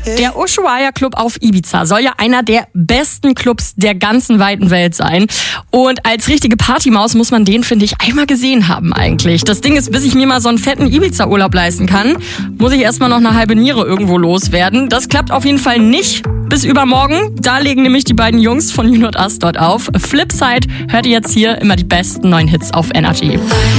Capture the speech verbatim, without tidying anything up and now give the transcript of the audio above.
Der Ushuaia Club auf Ibiza soll ja einer der besten Clubs der ganzen weiten Welt sein. Und als richtige Partymaus muss man den, finde ich, einmal gesehen haben eigentlich. Das Ding ist, bis ich mir mal so einen fetten Ibiza-Urlaub leisten kann, muss ich erstmal noch eine halbe Niere irgendwo loswerden. Das klappt auf jeden Fall nicht bis übermorgen. Da legen nämlich die beiden Jungs von You Not Us dort auf. Flipside hört ihr jetzt hier immer die besten neuen Hits auf Energy.